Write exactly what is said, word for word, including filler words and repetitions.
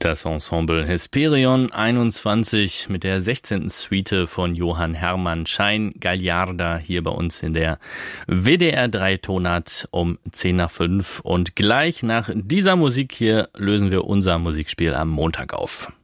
Das Ensemble Hesperion einundzwanzig mit der sechzehnten Suite von Johann Hermann Schein Gagliarda hier bei uns in der W D R drei Tonart um zehn nach fünf. Und gleich nach dieser Musik hier lösen wir unser Musikspiel am Montag auf.